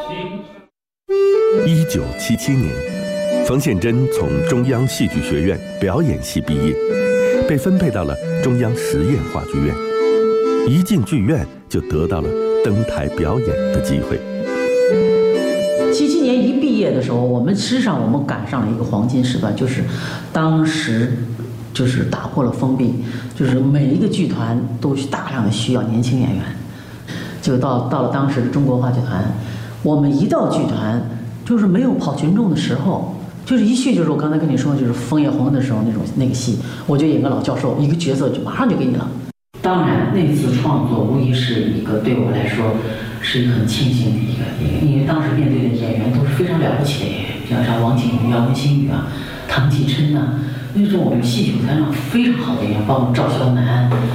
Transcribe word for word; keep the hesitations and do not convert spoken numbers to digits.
一九七七年，冯宪珍从中央戏剧学院表演系毕业，被分配到了中央实验话剧院。一进剧院就得到了登台表演的机会。 七七年一毕业的时候，我们实际上我们赶上了一个黄金时段，就是当时就是打破了封闭，就是每一个剧团都大量的需要年轻演员。就到到了当时的中国话剧团，我们一到剧团就是没有跑群众的时候，就是一去就是我刚才跟你说，就是枫叶红的时候那种那个戏，我就演个老教授，一个角色就马上就给你了。当然，那次创作无疑是一个对我来说是一个很庆幸的一个一个，因为当时面对的演员都是非常了不起的演员，像像王景瑜啊、温馨宇啊、唐继琛呐，那种我们戏曲舞台上非常好的演员，包括赵肖南。